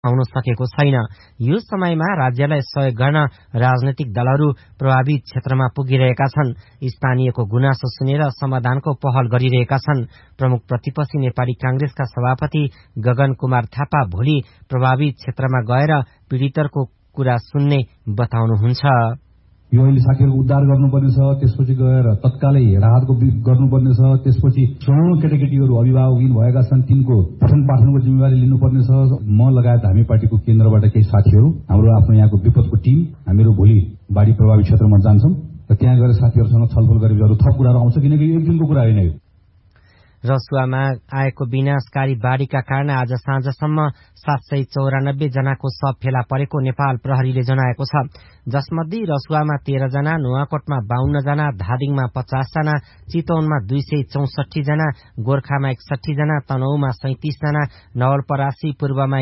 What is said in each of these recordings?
आउन सकेको छैन। यो समयमा राज्यलाई सहयोग गर्न राजनैतिक दलहरू प्रभावित क्षेत्रमा पुगिरहेका छन्। स्थानीयको गुनासो सुनेर समाधानको पहल गरिरहेका छन्। प्रमुख प्रतिपक्षी नेपाली कांग्रेसका सभापति गगन कुमार थापा भोलि प्रभावित क्षेत्रमा गएर पीडितहरूको कुरा सुन्ने बताउनुहुन्छ। यो अहिले साथीहरूको उद्धार गर्नुपर्ने छ, त्यसपछि गएर तत्कालै राहतको गर्नुपर्ने छ, त्यसपछि स्वयं केटाकेटीहरू अभिभावकहीन भएका छन् तिनको पठन पाठनको जिम्मेवारी लिनुपर्ने छ। म लगायत हामी पार्टीको केन्द्रबाट केही साथीहरू हाम्रो आफ्नो यहाँको विपदको टिम हामीहरू भोलि बाढी प्रभावित क्षेत्रमा जान्छौं र त्यहाँ गएर साथीहरूसँग छलफल गरेपछि अरू थप कुराहरू आउँछ, किनकि एक दिनको कुरा होइन। यो रसुवामा आएको विनाशकारी बाढीका कारण आज साँझसम्म 794 जनाको शव फेला परेको नेपाल प्रहरीले जनाएको छ। जसमध्ये रसुवामा 13 जना, नुवाकोटमा 52 जना, धादिङमा 50 जना, चितवनमा 264 जना, गोर्खामा 61 जना, तनहुमा 37 जना, नवलपरासी पूर्वमा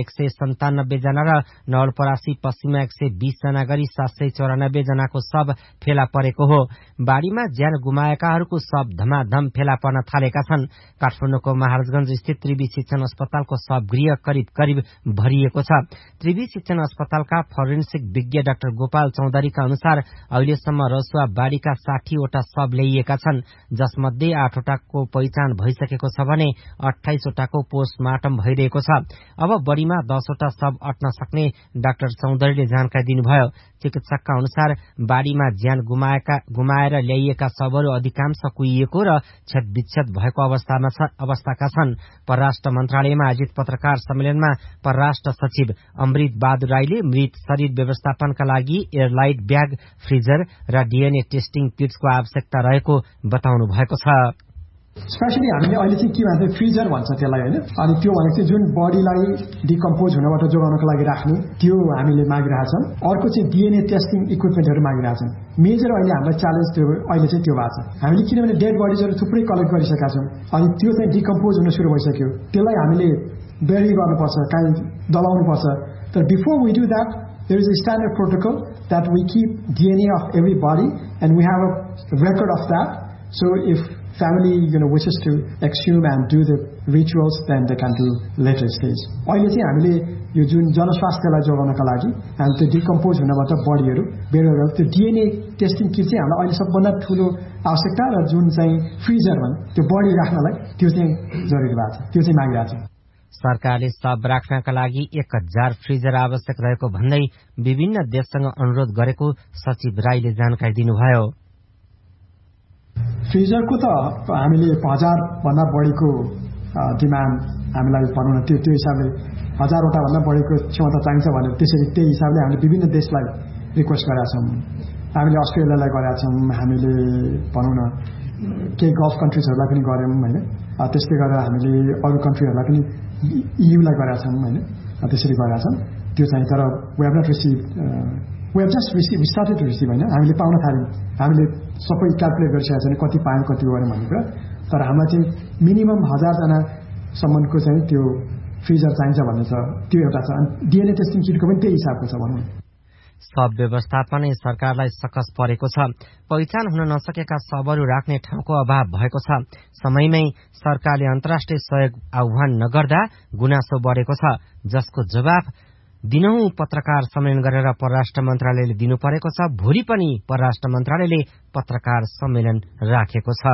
197 जना र नवलपरासी पश्चिममा 120 जना गरी 794 जनाको शव फेला परेको हो। बाढीमा ज्यान गुमाएकाहरूको शव धमाधम फेला पर्न थालेका छन्। काठमाडौँको महाराजगंज स्थित त्रिवी शिक्षण अस्पतालको शवगृह करिब करिब भरिएको छ। त्रिवी शिक्षण अस्पतालका फोरेन्सिक विज्ञ डाक्टर गोपाल चौधरीका अनुसार अहिलेसम्म रसुवा बाढीका 60 वटा शव ल्याइएका छन्, जसमध्ये 8 वटाको पहिचान भइसकेको छ भने 28 वटाको पोस्टमार्टम भइरहेको छ। अब बढीमा 10 वटा शव अट्न सक्ने डाक्टर चौधरीले जानकारी दिनुभयो। चिकित्सकका अनुसार बाढीमा ज्यान गुमाएर ल्याइएका शवहरू अधिकांश कुहिएको र क्षतविक्षत भएको अवस्थाका छन्। परराष्ट्र मन्त्रालयमा आयोजित पत्रकार सम्मेलनमा परराष्ट्र सचिव अमृत बहादुर राईले मृत शरीर व्यवस्थापनका लागि एयरलाइट ब्याग, फ्रिजर र डीएनए टेस्टिङ किट्सको आवश्यकता रहेको बताउनु भएको छ। स्पेशली हामीले अहिले चाहिँ के भन्छ फ्रिजर भन्छ त्यसलाई हैन, अनि त्यो भनेको चाहिँ जुन बडीलाई डिकम्पोज हुनबाट जोगाउनको लागि राख्ने त्यो हामीले मागिरहेछौँ। अर्को चाहिँ डीएनए टेस्टिङ इक्विपमेन्टहरू मागिरहेछौँ। मेजर अहिले हाम्रो च्यालेन्ज त्यो अहिले चाहिँ त्यो भएको छ। हामीले किनभने डेड बडिजहरू थुप्रै कलेक्ट गरिसकेका छौँ, अनि त्यो चाहिँ डिकम्पोज हुन सुरु भइसक्यो, त्यसलाई हामीले बेरी गर्नुपर्छ, काहीँ दबाउनुपर्छ। तर before we do that there is a standard protocol that we keep DNA of every body and we have a record of that. So if family wishes to exhume and do the rituals, then they can do later stage. अहिले चाहिँ हामीले यो जुन जनस्वास्थ्यलाई जोगाउनका लागि हामी त्यो decompose हुनबाट बडीहरू बेर गरेर त्यो डीएनए टेस्टिङ किट चाहिँ हामीलाई अहिले सबभन्दा ठुलो आवश्यकता र जुन चाहिँ फ्रिजर भन्छ त्यो बडी राख्नलाई त्यो चाहिँ जरुरी भएको छ, त्यो चाहिँ मागिरहेको छ। सरकारले शव राख्नका लागि 1000 फ्रिजर आवश्यक रहेको भन्दै विभिन्न देशसँग अनुरोध गरेको सचिव राईले जानकारी दिनुभयो। फ्रिजरको त हामीले 1000 भन्दा बढीको डिमान्ड हामीलाई भनौँ न त्यो हिसाबले 1000 वटा भन्दा बढीको क्षमता चाहिन्छ भनेर त्यसरी त्यही हिसाबले हामीले विभिन्न देशलाई रिक्वेस्ट गरेका छौँ। हामीले अस्ट्रेलियालाई गरेका छौँ, हामीले भनौँ न केही गल्फ कन्ट्रिजहरूलाई पनि गऱ्यौँ होइन। त्यस्तै गरेर हामीले अरू कन्ट्रीहरूलाई पनि ईयूलाई गरेका छौँ होइन, त्यसरी गरेका छौँ। त्यो चाहिँ तर we have not receive, we have just receive, started to receive होइन, हामीले पाउन थाल्यौँ। हामीले सबै क्यालकुलेट गरिसकेका छौँ कति पायौँ कति गऱ्यौँ भन्ने कुरा। तर हामीलाई चाहिँ मिनिमम 1000 जनासम्मको चाहिँ त्यो फ्रिजर चाहिन्छ भन्ने छ, त्यो एउटा छ। अनि डीएनए टेस्टिङ किटको पनि त्यही हिसाबको छ भनौँ। शव व्यवस्थापनै सरकारलाई सकस परेको छ। पहिचान हुन नसकेका शवहरू राख्ने ठाउँको अभाव भएको छ। समयमै सरकारले अन्तर्राष्ट्रिय सहयोग आह्वान नगर्दा गुनासो बढेको छ, जसको जवाफ दिनहुँ पत्रकार सम्मेलन गरेर परराष्ट्र मन्त्रालयले दिनु परेको छ। भोलि पनि परराष्ट्र मन्त्रालयले पत्रकार सम्मेलन राखेको छ।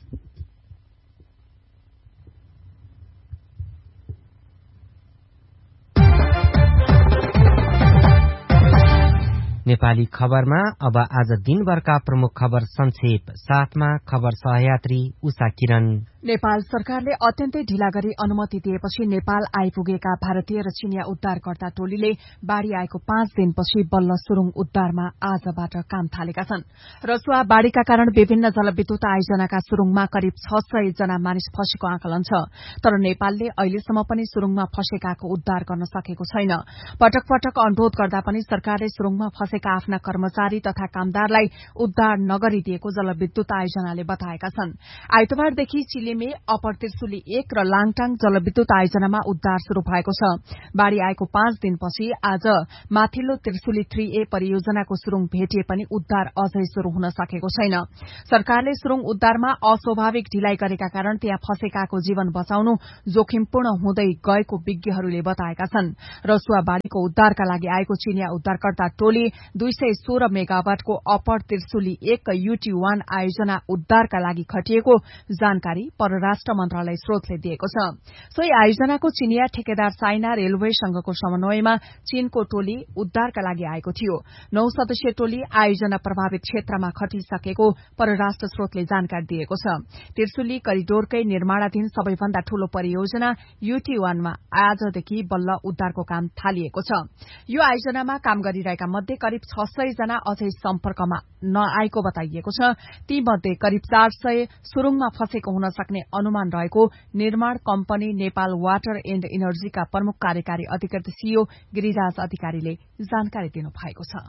नेपाली खबरमा अब आज दिनभरका प्रमुख खबर संक्षेप साथमा खबर सहयात्री उषा किरण। नेपाल सरकारले अत्यन्तै ढिला गरी अनुमति दिएपछि नेपाल आइपुगेका भारतीय र चिनिया उद्धारकर्ता टोलीले बाढ़ी आएको 5 दिनपछि बल्ल सुरुङ उद्धारमा आजबाट काम थालेका छन्। रसुवा बाढ़ीका कारण विभिन्न जलविद्युत आयोजनाका सुरुङमा करिब 600 जना मानिस फँसेको आकलन छ। तर नेपालले अहिलेसम्म पनि सुरुङमा फँसेकाको उद्धार गर्न सकेको छैन। पटक पटक अनुरोध गर्दा पनि सरकारले सुरुङमा फँसेका आफ्ना कर्मचारी तथा कामदारलाई उद्धार नगरिदिएको जलविद्युत आयोजनाले बताएका छन्। आइतबारदेखि चिलिया किनेमे, अपर त्रिशुली 1 र लाङटाङ जलविद्युत आयोजनामा उद्धार शुरू भएको छ। बाढ़ी आएको 5 दिनपछि आज माथिल्लो त्रिशुली 3A परियोजनाको सुरुङ भेटिए पनि उद्धार अझै शुरू हुन सकेको छैन। सरकारले सुरुङ उद्धारमा अस्वाभाविक ढिलाइ गरेका कारण त्यहाँ फँसेकाको जीवन बचाउनु जोखिमपूर्ण हुँदै गएको विज्ञहरूले बताएका छन्। रसुवा बाढ़ीको उद्धारका लागि आएको चिनिया उद्धारकर्ता टोली 216 मेगावाटको अपर त्रिशुली 1 UT1 आयोजना उद्धारका लागि खटिएको जानकारी परराष्ट्र मन्त्रालय स्रोतले दिएको छ। सोही आयोजनाको चिनिया ठेकेदार चाइना रेलवेसँगको समन्वयमा चीनको टोली उद्धारका लागि आएको थियो। 9 सदस्यीय टोली आयोजना प्रभावित क्षेत्रमा खटिसकेको परराष्ट्र स्रोतले जानकारी दिएको छ। त्रिशुली करिडोरकै निर्माणाधीन सबैभन्दा ठूलो परियोजना UT1मा आजदेखि बल्ल उद्धारको काम थालिएको छ। यो आयोजनामा काम गरिरहेका मध्ये करिब 600 जना अझै सम्पर्कमा नआएको बताइएको छ। तीमध्ये करिब 400 सुरुङमा फँसेको हुन सक्ने अनुमान रहेको निर्माण कम्पनी नेपाल वाटर एण्ड इनर्जीका प्रमुख कार्यकारी अधिकृत CEO गिरिराज अधिकारीले जानकारी दिनुभएको छ।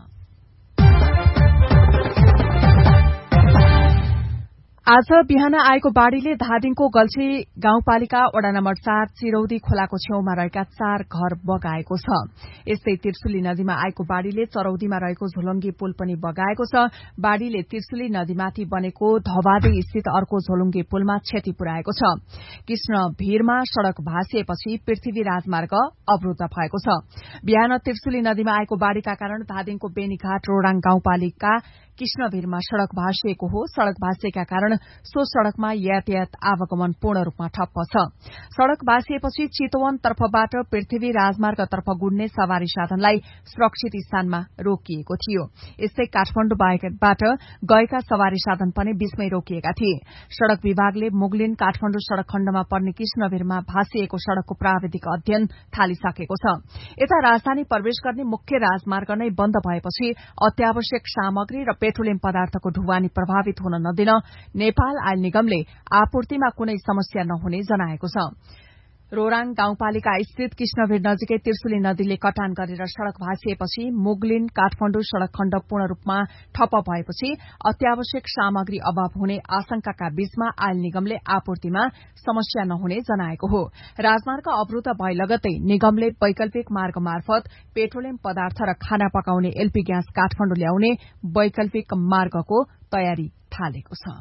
आज बिहान आएको बाढ़ीले धादिङको गल्छी गाउँपालिका वडा नम्बर 4 चिरौदी खोलाको छेउमा रहेका 4 घर बगाएको छ। यस्तै त्रिशुली नदीमा आएको बाढ़ीले चरौदीमा रहेको झोलुङ्गी पुल पनि बगाएको छ। बाढ़ीले त्रिशुली नदीमाथि बनेको धवादी स्थित अर्को झोलुङ्गी पुलमा क्षति पुर्याएको छ। कृष्णभिरमा सड़क भासिएपछि पृथ्वी राजमार्ग अवरूद्ध भएको छ। बिहान त्रिशुली नदीमा आएको बाढ़ीका कारण धादिङको बेनीघाट रोडाङ गाउँपालिका कृष्णभिरमा सड़क भासिएको हो। सड़क भासिएका कारण सो सड़कमा यातायात आवागमन पूर्ण रूपमा ठप्प छ। सड़क भासिएपछि चितवन तर्फबाट पृथ्वी राजमार्गतर्फ गुड्ने सवारी साधनलाई सुरक्षित स्थानमा रोकिएको थियो। यस्तै काठमाण्डुबाट गएका सवारी साधन पनि बीचमै रोकिएका थिए। सड़क विभागले मुगलिन काठमाण्डु सड़क खण्डमा पर्ने कृष्णभिरमा भासिएको सड़कको प्राविधिक अध्ययन थालिसकेको छ। यता राजधानी प्रवेश गर्ने मुख्य राजमार्ग नै बन्द भएपछि अत्यावश्यक सामग्री र पेट्रोलियम पदार्थको ढुवानी प्रभावित हुन नदिन नेपाल आयल निगमले आपूर्तिमा कुनै समस्या नहुने जनाएको छ। रोराङ गाउँपालिका स्थित कृष्णभिर नजिकै त्रिशुली नदीले कटान गरेर सड़क भासिएपछि मुगलिन काठमाण्डु सड़क खण्ड पूर्ण रूपमा ठप्प भएपछि अत्यावश्यक सामग्री अभाव हुने आशंकाका बीचमा आयल निगमले आपूर्तिमा समस्या नहुने जनाएको हो। राजमार्ग अवरूद्ध भए लगतै निगमले वैकल्पिक मार्ग मार्फत पेट्रोलियम पदार्थ र खाना पकाउने एलपी ग्यास काठमाण्डु ल्याउने वैकल्पिक मार्गको तयारी थालेको छ।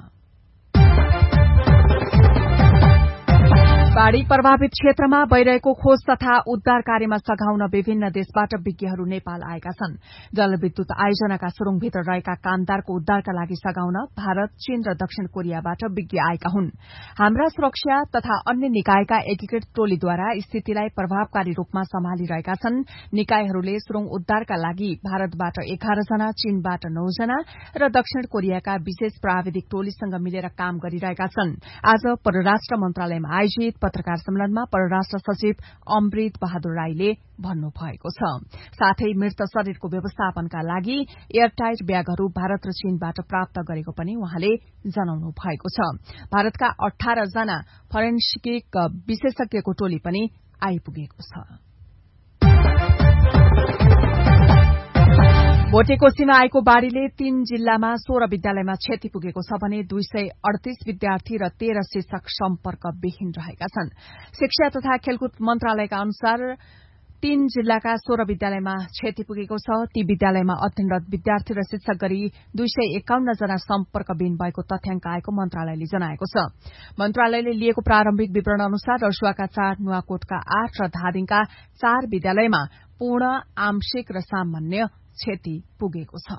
बाढ़ी प्रभावित क्षेत्रमा भइरहेको खोज तथा उद्धार कार्यमा सघाउन विभिन्न देशबाट विज्ञहरू नेपाल आएका छन्। जलविद्युत आयोजनाका सुरुङभित्र रहेका कामदारको उद्धारका लागि सघाउन भारत, चीन र दक्षिण कोरियाबाट विज्ञ आएका हुन्। हाम्रा सुरक्षा तथा अन्य निकायका एकीकृत टोलीद्वारा स्थितिलाई प्रभावकारी रूपमा सम्हालिरहेका छन्। निकायहरूले सुरुङ उद्धारका लागि भारतबाट 11 जना, चीनबाट 9 जना र दक्षिण कोरियाका विशेष प्राविधिक टोलीसँग मिलेर काम गरिरहेका छन्। आज परराष्ट्र मन्त्रालयमा आयोजित पत्रकार सम्मेलनमा परराष्ट्र सचिव अमृत बहादुर राईले भन्नुभएको छ। साथै मृत शरीरको व्यवस्थापनका लागि एयरटाइट ब्यागहरू भारत र चीनबाट प्राप्त गरेको पनि उहाँले जनाउनु भएको छ। भारतका 18 जना फरेन्सिक विशेषज्ञको टोली पनि आइपुगेको छ। भोटेकोशीमा आएको बाढ़ीले 3 जिल्लामा 16 विद्यालयमा क्षति पुगेको छ भने 238 विद्यार्थी र 13 शिक्षक सम्पर्कविहीन रहेका छन्। शिक्षा तथा खेलकुद मन्त्रालयका अनुसार 3 जिल्लाका 16 विद्यालयमा क्षति पुगेको छ। ती विद्यालयमा अध्ययनरत विद्यार्थी र शिक्षक गरी 251 जना सम्पर्कविहीन भएको तथ्याङ्क आएको मन्त्रालयले जनाएको छ। मन्त्रालयले लिएको प्रारम्भिक विवरण अनुसार रसुवाका 4, नुवाकोटका 8 र धादिङका 4 विद्यालयमा पूर्ण, आंशिक र सामान्य क्षति पुगेको छ।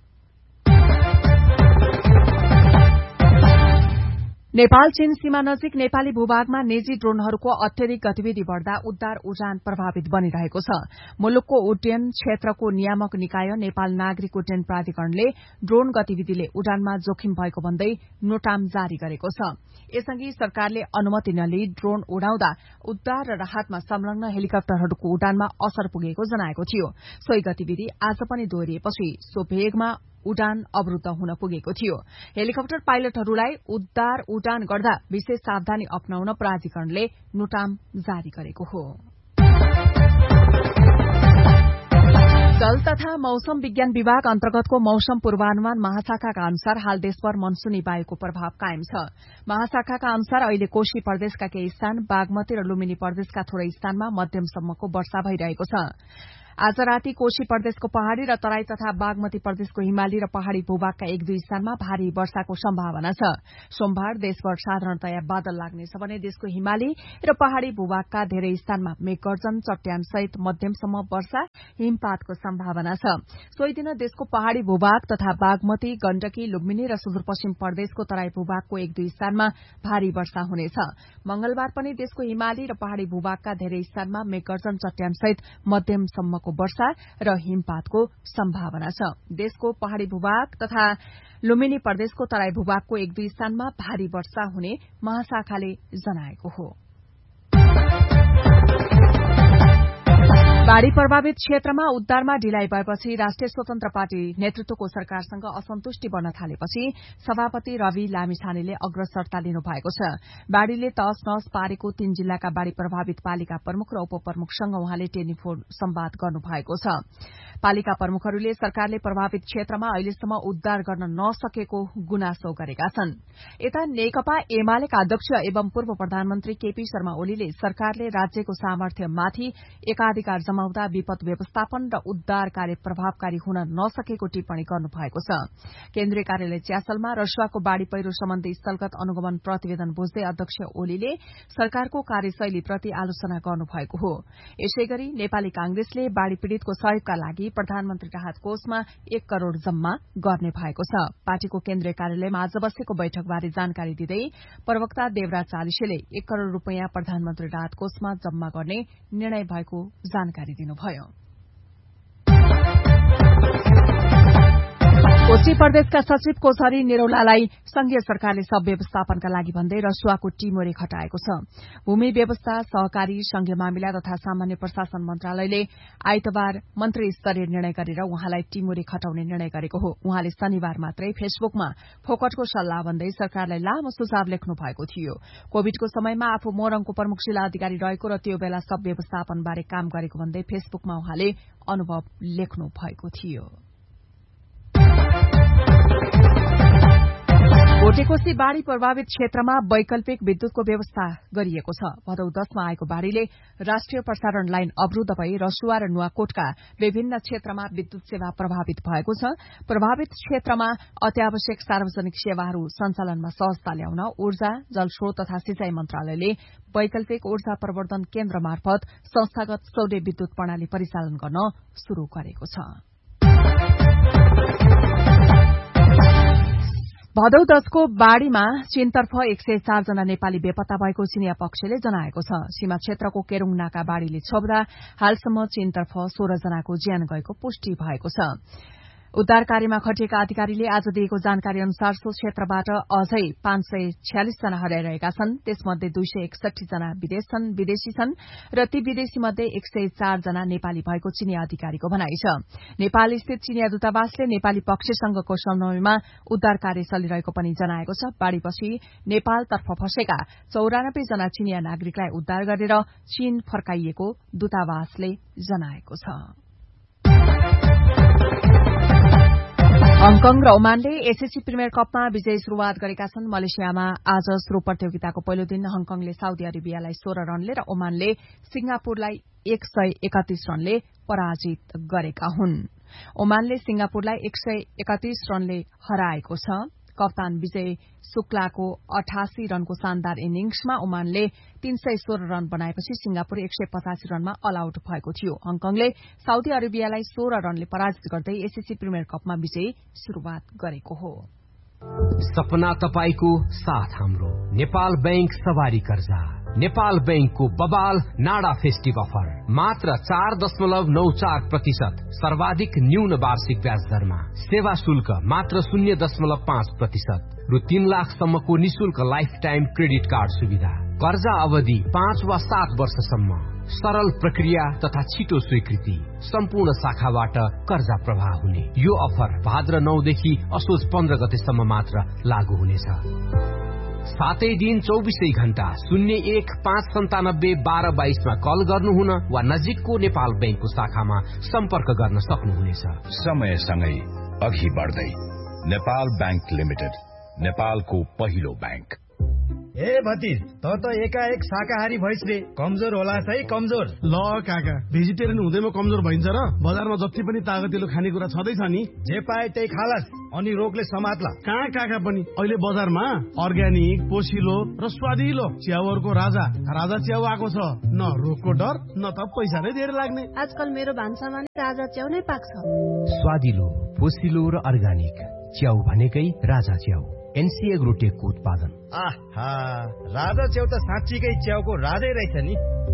नेपाल चीन सीमा नजिक नेपाली भूभागमा निजी ड्रोनहरूको अत्यधिक गतिविधि बढ़दा उद्धार उडान प्रभावित बनिरहेको छ। मुलुकको उड्डयन क्षेत्रको नियामक निकाय नेपाल नागरिक उड्डयन प्राधिकरणले ड्रोन गतिविधिले उडानमा जोखिम भएको भन्दै नोटाम जारी गरेको छ। यसअघि सरकारले अनुमति नलिई ड्रोन उडाउँदा उद्धार र राहतमा संलग्न हेलिकप्टरहरूको उडानमा असर पुगेको जनाएको थियो। सोही गतिविधि आज पनि दोहोरिएपछि सो भेगमा उडान अवरूद्ध हुन पुगेको थियो। हेलिकप्टर पाइलटहरूलाई उद्धार उडान गर्दा विशेष सावधानी अपनाउन प्राधिकरणले नोटाम जारी गरेको हो। जल तथा मौसम विज्ञान विभाग अन्तर्गतको मौसम पूर्वानुमान महाशाखाका अनुसार हाल देशभर मनसूनी वायुको प्रभाव कायम छ। महाशाखाका अनुसार अहिले कोशी प्रदेशका केही स्थान, बागमती र लुम्बिनी प्रदेशका थोरै स्थानमा मध्यमसम्मको वर्षा भइरहेको छ। आज राति कोशी प्रदेशको पहाड़ी र तराई तथा बागमती प्रदेशको हिमाली र पहाड़ी भूभागका 1-2 स्थानमा भारी वर्षाको सम्भावना छ। सोमबार देशभर साधारणतया बादल लाग्नेछ भने देशको हिमाली र पहाड़ी भूभागका धेरै स्थानमा मेघगर्जन, चट्याङ सहित मध्यमसम्म वर्षा, हिमपातको सम्भावना छ। सोही दिन देशको पहाड़ी भूभाग तथा बागमती, गण्डकी, लुम्बिनी र सुदूरपश्चिम प्रदेशको तराई भूभागको 1-2 स्थानमा भारी वर्षा हुनेछ। मंगलबार पनि देशको हिमाली र पहाड़ी भूभागका धेरै स्थानमा मेघगर्जन, चट्याङ सहित मध्यमसम्मको वर्षा र हिमपातको सम्भावना छ। देशको पहाड़ी भूभाग तथा लुम्बिनी प्रदेशको तराई भूभागको 1-2 स्थानमा भारी वर्षा हुने महाशाखाले जनाएको हो। बाढ़ी प्रभावित क्षेत्रमा उद्धारमा ढिलाइ भएपछि राष्ट्रिय स्वतन्त्र पार्टी नेतृत्वको सरकारसँग असन्तुष्टि बढ्न थालेपछि सभापति रवि लामिछानेले अग्रसरता लिनु भएको छ। बाढ़ीले तहस नहस पारेको 3 जिल्लाका बाढ़ी प्रभावित पालिका प्रमुख र उपप्रमुखसँग उहाँले टेलिफोन संवाद गर्नु भएको छ। पालिका प्रमुखहरूले सरकारले प्रभावित क्षेत्रमा अहिलेसम्म उद्धार गर्न नसकेको गुनासो गरेका छन्। यता नेकपा एमालेका अध्यक्ष एवं पूर्व प्रधानमन्त्री केपी शर्मा ओलीले सरकारले राज्यको सामर्थ्यमाथि एकाधिकार जमाउँदा विपद व्यवस्थापन र उद्धार कार्य प्रभावकारी हुन नसकेको टिप्पणी गर्नु भएको छ। केन्द्रीय कार्यालय च्यासलमा रसुवाको बाढ़ी पहिरो सम्बन्धी स्थलगत अनुगमन प्रतिवेदन बुझ्दै अध्यक्ष ओलीले सरकारको कार्यशैलीप्रति आलोचना गर्नु भएको हो। यसैगरी नेपाली कांग्रेसले बाढ़ी पीड़ितको सहयोगका लागि प्रधानमन्त्री राहत कोषमा 1 करोड़ जम्मा गर्ने भएको छ। पार्टीको केन्द्रीय कार्यालयमा आज बसेको बैठकबारे जानकारी दिँदै प्रवक्ता देवराज चालिसेले 1 करोड़ रूपियाँ प्रधानमन्त्री राहत कोषमा जम्मा गर्ने निर्णय भएको जानकारी दिनुभयो। कोशी प्रदेशका सचिव कोशहरी निरौलालाई संघीय सरकारले सब व्यवस्थापनका लागि भन्दै रसुवाको टिमोरे खटाएको छ। भूमि व्यवस्था, सहकारी, संघीय मामिला तथा सामान्य प्रशासन मन्त्रालयले आइतबार मन्त्री स्तरीय निर्णय गरेर उहाँलाई टिमोरे खटाउने निर्णय गरेको हो। उहाँले शनिबार मात्रै फेसबुकमा फोकटको सल्लाह भन्दै सरकारलाई लामो सुझाव लेख्नु भएको थियो। कोविडको समयमा आफू मोरङको प्रमुख जिल्ला अधिकारी रहेको र त्यो बेला सब व्यवस्थापनबारे काम गरेको भन्दै फेसबुकमा उहाँले अनुभव लेख्नु भएको थियो। भोटेकोशी बाढ़ी प्रभावित क्षेत्रमा वैकल्पिक विद्युतको व्यवस्था गरिएको छ। भदौ 10 मा आएको बाढ़ीले राष्ट्रिय प्रसारण लाइन अवरूद्ध भई रसुवा र नुवाकोटका विभिन्न क्षेत्रमा विद्युत सेवा प्रभावित भएको छ। प्रभावित क्षेत्रमा अत्यावश्यक सार्वजनिक सेवाहरू सञ्चालनमा सहजता ल्याउन ऊर्जा, जलस्रोत तथा सिंचाई मन्त्रालयले वैकल्पिक ऊर्जा प्रवर्धन केन्द्र मार्फत संस्थागत सौर्य विद्युत प्रणाली परिचालन गर्न शुरू गरेको छ। भदौ 10 को बाढ़ीमा चीनतर्फ 104 जना नेपाली बेपत्ता भएको चिनिया पक्षले जनाएको छ। सीमा क्षेत्रको केरूङ नाका बाढ़ीले छोप्दा हालसम्म चीनतर्फ 16 जनाको ज्यान गएको पुष्टि भएको छ। उद्धार कार्यमा खटिएका अधिकारीले आज दिएको जानकारी अनुसार सो क्षेत्रबाट अझै 546 जना हराइरहेका छन्। त्यसमध्ये 261 जना विदेशी छन् र ती विदेशी मध्ये 104 जना नेपाली भएको चिनिया अधिकारीको भनाइ छ। नेपाल स्थित चिनिया दूतावासले नेपाली पक्षसँगको समन्वयमा उद्धार कार्य चलिरहेको पनि जनाएको छ। बाढ़ीपछि नेपालतर्फ फँसेका 94 जना चिनिया नागरिकलाई उद्धार गरेर चीन फर्काइएको दूतावासले जनाएको छ। हङकङ र ओमानले एसएससी प्रिमियर कपमा विजयी शुरूआत गरेका छन्। मलेसियामा आज शुरू प्रतियोगिताको पहिलो दिन हङकङले साउदी अरेबियालाई 16 रनले र ओमानले सिंगापुरलाई 131 रनले पराजित गरेका हुन्। ओमानले सिंगापुरलाई 131 रनले हराएको छ। कप्तान विजय शुक्लाको 88 रनको शानदार इनिंग्समा ओमानले 316 रन बनाएपछि सिंगापुर 185 रनमा अल आउट भएको थियो। हङकङले साउदी अरेबियालाई 16 रनले पराजित गर्दै एसएससी प्रिमियर कपमा विजयी शुरूआत गरेको हो। सपना तपाईको साथ हाम्रो नेपाल बैंक सवारी कर्जा। नेपाल बैंकको बबाल नाडा फेस्टिभ अफर मात्र 4.94% सर्वाधिक न्यून वार्षिक ब्याज दरमा, सेवा शुल्क मात्र 0.5% रु 3 लाखसम्मको निशुल्क लाइफ टाइम क्रेडिट कार्ड सुविधा, कर्जा अवधि 5 वा 7 वर्षसम्म, सरल प्रक्रिया तथा छिटो स्वीकृति, सम्पूर्ण शाखाबाट कर्जा प्रवाह हुने। यो अफर भाद्र 9 देखि असोज 15 गतेसम्म मात्र लागू हुनेछ। सातै दिन 24 घण्टा 01-597-1222 मा कल गर्नुहुन वा नजिकको नेपाल बैंकको शाखामा सम्पर्क गर्न सक्नुहुनेछ। समयसँगै अघि बढ्दै नेपाल बैंक लिमिटेड, नेपालको पहिलो बैंक। ए भतिज, त एकाएक शाकाहारी भइस रे, कमजोर होला है कमजोर। ल काका, भेजिटेरियन हुँदैमा कमजोर भइन्छ र? बजारमा जति पनि तागतिलो खानेकुरा छँदैछ नि, जे पाए त्यही खालास, अनि रोगले समात्ला। कहाँ काका पनि अहिले बजारमा अर्ग्यानिक, पोसिलो र स्वादिलो च्याउहरूको राजा च्याउ आएको छ। न रोगको डर, न त पैसा नै धेरै लाग्ने। आजकल मेरो भान्सामा नै राजा च्याउ नै पाक्छ। स्वादिलो, पोसिलो र अर्ग्यानिक च्याउ भनेकै राजा च्याउ, एनसी एग्रोटेकको उत्पादन। आहा, राजा च्याउ त साँच्चीकै च्याउको राजै रहेछ नि।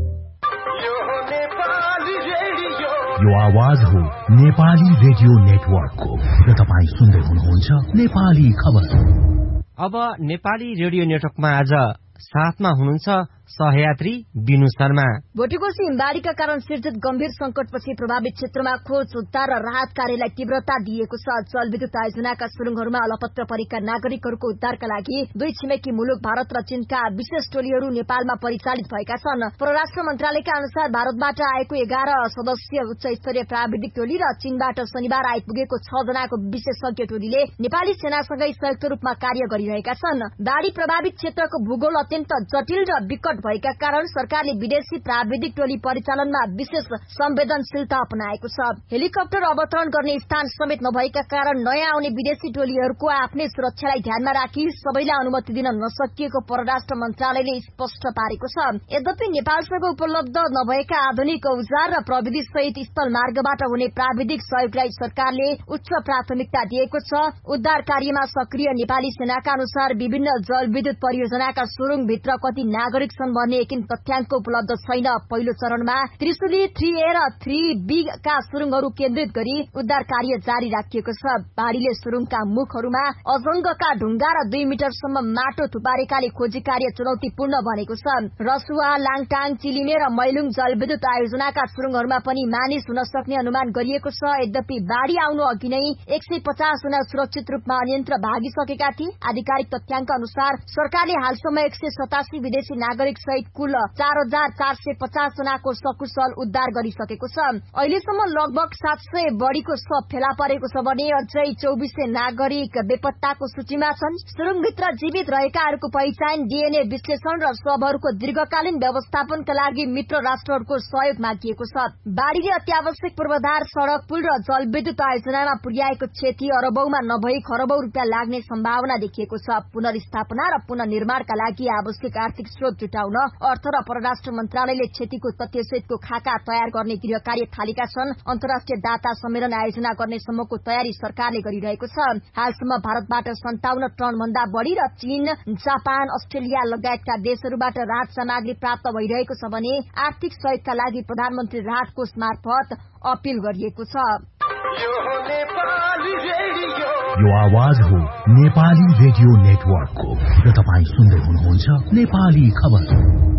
यो आवाज हो नेपाली रेडियो नेटवर्कको र तपाईँ सुन्दै हुनुहुन्छ नेपाली खबर। अब नेपाली रेडियो नेटवर्कमा आज साथमा हुनुहुन्छ सहयात्री बिनु शर्मा। भोटेकोशी हिमबाढीका कारण सिर्जित गम्भीर संकटपछि प्रभावित क्षेत्रमा खोज उद्धार र राहत कार्यलाई तीव्रता दिएको छ। जलविद्युत आयोजनाका सुरुङहरूमा अलपत्र परेका नागरिकहरूको उद्धारका लागि दुई छिमेकी मुलुक भारत र चीनका विशेष टोलीहरू नेपालमा परिचालित भएका छन्। परराष्ट्र मन्त्रालयका अनुसार भारतबाट आएको 11 सदस्यीय उच्च स्तरीय प्राविधिक टोली र चीनबाट शनिबार आइपुगेको 6 जनाको विशेषज्ञ टोलीले नेपाली सेनासँगै संयुक्त रूपमा कार्य गरिरहेका छन्। बाढी प्रभावित क्षेत्रको भूगोल अत्यन्त जटिल र विकट भएका कारण सरकारले विदेशी प्राविधिक टोली परिचालनमा विशेष संवेदनशीलता अपनाएको छ। हेलिकप्टर अवतरण गर्ने स्थान समेत नभएका कारण नयाँ आउने विदेशी टोलीहरूको आफ्नै सुरक्षालाई ध्यानमा राखी सबैलाई अनुमति दिन नसकिएको परराष्ट्र मन्त्रालयले स्पष्ट पारेको छ। यद्यपि नेपालसँग उपलब्ध नभएका आधुनिक औजार र प्रविधि सहित स्थल मार्गबाट हुने प्राविधिक सहयोगलाई सरकारले उच्च प्राथमिकता दिएको छ। उद्धार कार्यमा सक्रिय नेपाली सेनाका अनुसार विभिन्न जलविद्युत परियोजनाका सुरुङभित्र कति नागरिक भन्ने एकिन तथ्याङ्क उपलब्ध छैन। पहिलो चरणमा त्रिशुली 3A र 3B का सुरुङहरू केन्द्रित गरी उद्धार कार्य जारी राखिएको छ। बाढीले सुरुङका मुखहरूमा अजंगका ढुङ्गा र 2 मिटरसम्म माटो थुपारेकाले खोजी कार्य चुनौतीपूर्ण बनेको छ। रसुवा, लाङटाङ, चिलिमे र मैलुङ जलविद्युत आयोजनाका सुरुङहरूमा पनि मानिस हुन सक्ने अनुमान गरिएको छ। यद्यपि बाढी आउनु अघि नै 150 जना सुरक्षित रूपमा अन्यत्र भागिसकेका थिए। आधिकारिक तथ्याङ्क अनुसार सरकारले हालसम्म 187 विदेशी नागरिक सहित कुल 4450 जनाको सकुशल उद्धार गरिसकेको छ। अहिलेसम्म लगभग 700 बढीको शव फेला परेको छ भने अझै 2400 नागरिक बेपत्ताको सूचीमा छन्। सुरुङभित्र जीवित रहेकाहरूको पहिचान, डीएनए विश्लेषण र शवहरूको दीर्घकालीन व्यवस्थापनका लागि मित्र राष्ट्रहरूको सहयोग मागिएको छ। बाढीले अत्यावश्यक पूर्वाधार, सड़क, पुल र जलविद्युत आयोजनामा पुर्याएको क्षति अरबौंमा नभई खरबौं रुपियाँ लाग्ने सम्भावना देखिएको छ। पुनर्स्थापना र पुनर्निर्माणका लागि आवश्यक आर्थिक स्रोत जुटाउन अर्थ र परराष्ट्र मन्त्रालयले क्षतिको तथ्यसहितको खाका तयार गर्ने गृह कार्य थालेका छन्। अन्तर्राष्ट्रिय दाता सम्मेलन आयोजना गर्ने सम्मको तयारी सरकारले गरिरहेको छ। हालसम्म भारतबाट 57 टन भन्दा बढ़ी र चीन, जापान, अस्ट्रेलिया लगायतका देशहरूबाट राहत सामग्री प्राप्त भइरहेको छ भने आर्थिक सहयोगका लागि प्रधानमन्त्री राहत कोष मार्फत अपील गरिएको छ। यो आवाज हो नेपाली रेडियो नेटवर्कको र तपाईँ सुन्दै हुनुहुन्छ नेपाली खबर।